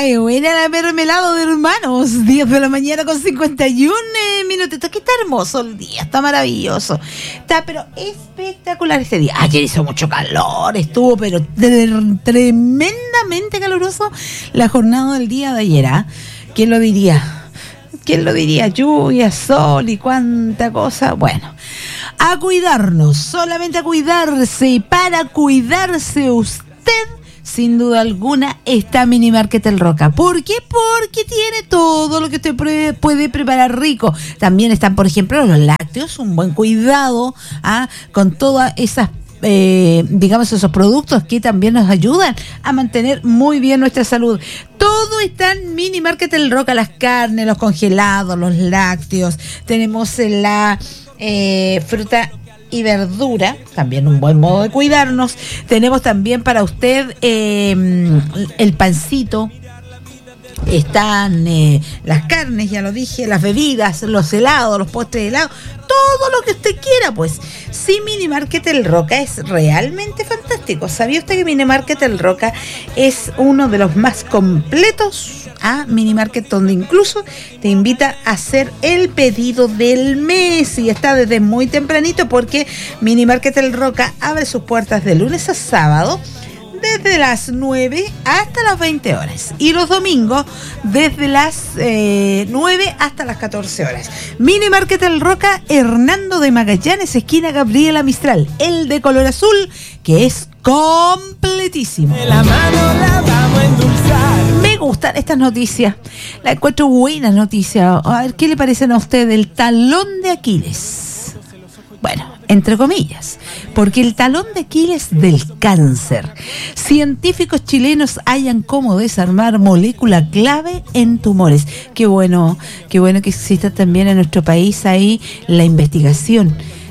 Ay, buena la mermelada de hermanos. 10 de la mañana con 51 minutitos. Que está hermoso el día, está maravilloso. Está pero espectacular este día. Ayer hizo mucho calor, estuvo pero tremendamente caluroso la jornada del día de ayer. ¿Quién lo diría? ¿Quién lo diría? Lluvia, sol y cuánta cosa. Bueno, a cuidarnos, solamente a cuidarse. Y para cuidarse usted, sin duda alguna, está Mini Market El Roca. ¿Por qué? Porque tiene todo lo que usted puede preparar rico. También están, por ejemplo, los lácteos, un buen cuidado con todas esas digamos, esos productos que también nos ayudan a mantener muy bien nuestra salud. Todo está en Mini Market El Roca, las carnes, los congelados, los lácteos. Tenemos la fruta y verdura, también un buen modo de cuidarnos. Tenemos también para usted el pancito. Están las carnes, ya lo dije, las bebidas, los helados, los postres de helado, todo lo que usted quiera, pues. Sí, Mini Market El Roca es realmente fantástico. ¿Sabía usted que Mini Market El Roca es uno de los más completos? Mini Market, donde incluso te invita a hacer el pedido del mes y está desde muy tempranito, porque Mini Market El Roca abre sus puertas de lunes a sábado desde las 9 hasta las 20 horas y los domingos desde las 9 hasta las 14 horas. Mini Market El Roca, Hernando de Magallanes, esquina Gabriela Mistral, el de color azul, que es completísimo. De la mano la vamos a endulzar. Me gustan estas noticias, la encuentro buenas noticias. A ver, ¿qué le parecen a usted el talón de Aquiles? Bueno, entre comillas, porque el talón de Aquiles del cáncer. Científicos chilenos hallan cómo desarmar molécula clave en tumores. Qué bueno que exista también en nuestro país ahí la investigación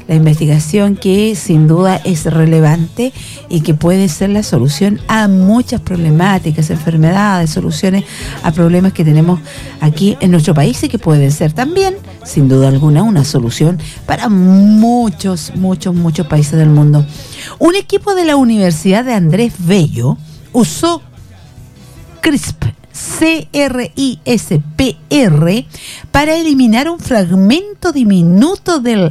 que sin duda es relevante y que puede ser la solución a muchas problemáticas, enfermedades, soluciones a problemas que tenemos aquí en nuestro país y que pueden ser también, sin duda alguna, una solución para muchos países del mundo. Un equipo de la Universidad de Andrés Bello usó CRISPR para eliminar un fragmento diminuto del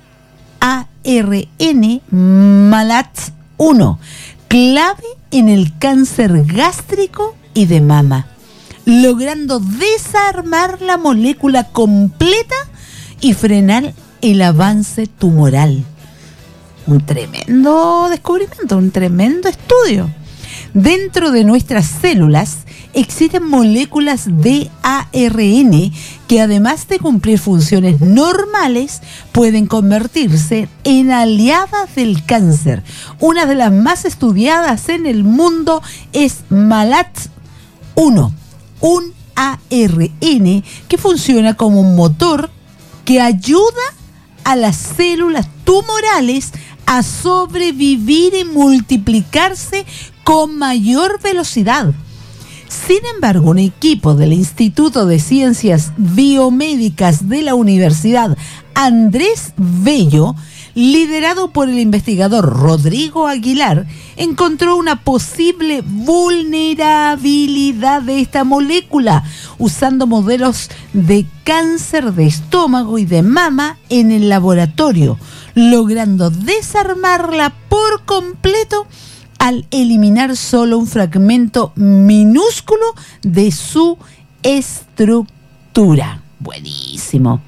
ARN MALAT1, clave en el cáncer gástrico y de mama, logrando desarmar la molécula completa y frenar el avance tumoral. Un tremendo descubrimiento, un tremendo estudio. Dentro de nuestras células existen moléculas de ARN que, además de cumplir funciones normales, pueden convertirse en aliadas del cáncer. Una de las más estudiadas en el mundo es MALAT1, un ARN que funciona como un motor que ayuda a las células tumorales a sobrevivir y multiplicarse con mayor velocidad. Sin embargo, un equipo del Instituto de Ciencias Biomédicas de la Universidad Andrés Bello, liderado por el investigador Rodrigo Aguilar, encontró una posible vulnerabilidad de esta molécula usando modelos de cáncer de estómago y de mama en el laboratorio, logrando desarmarla por completo al eliminar solo un fragmento minúsculo de su estructura. Buenísimo.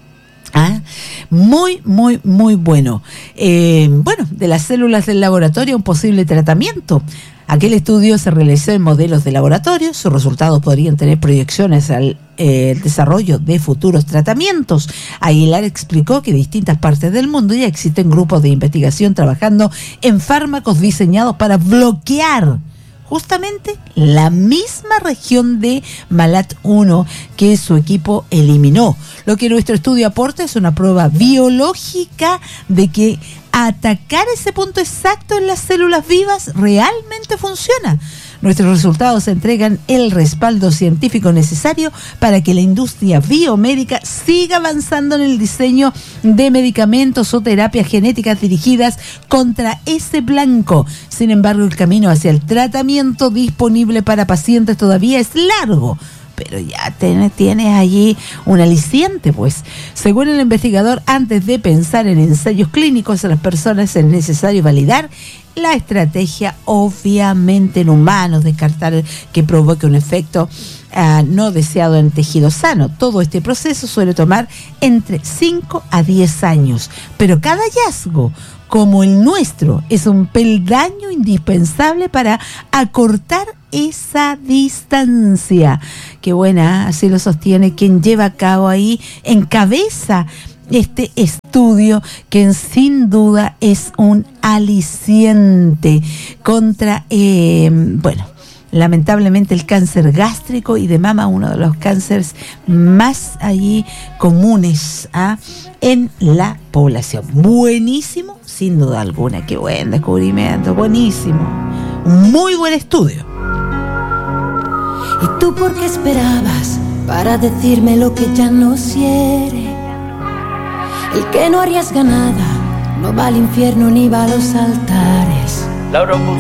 Muy bueno. De las células del laboratorio, un posible tratamiento. Aquel estudio se realizó en modelos de laboratorio. Sus resultados podrían tener proyecciones al desarrollo de futuros tratamientos. Aguilar explicó que en distintas partes del mundo ya existen grupos de investigación trabajando en fármacos diseñados para bloquear justamente la misma región de MALAT1 que su equipo eliminó. Lo que nuestro estudio aporta es una prueba biológica de que atacar ese punto exacto en las células vivas realmente funciona. Nuestros resultados entregan el respaldo científico necesario para que la industria biomédica siga avanzando en el diseño de medicamentos o terapias genéticas dirigidas contra ese blanco. Sin embargo, el camino hacia el tratamiento disponible para pacientes todavía es largo. Pero ya tienes allí un aliciente, pues. Según el investigador, antes de pensar en ensayos clínicos a las personas es necesario validar la estrategia, obviamente en humanos, descartar que provoque un efecto no deseado en tejido sano. Todo este proceso suele tomar entre 5 a 10 años, pero cada hallazgo como el nuestro es un peldaño indispensable para acortar esa distancia. Qué buena, así lo sostiene quien lleva a cabo ahí, encabeza este estudio que sin duda es un aliciente contra, lamentablemente el cáncer gástrico y de mama, uno de los cánceres más allí comunes en la población. Buenísimo, sin duda alguna. Qué buen descubrimiento, buenísimo. Un muy buen estudio. ¿Y tú por qué esperabas para decirme lo que ya no quiere? El que no arriesga nada no va al infierno ni va a los altares. Laura Bus.